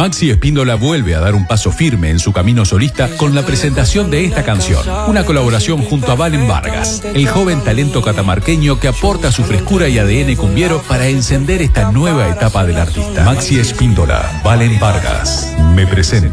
Maxi Espíndola vuelve a dar un paso firme en su camino solista con la presentación de esta canción, una colaboración junto a Valen Vargas, el joven talento catamarqueño que aporta su frescura y ADN cumbiero para encender esta nueva etapa del artista. Maxi Espíndola, Valen Vargas, me presenta.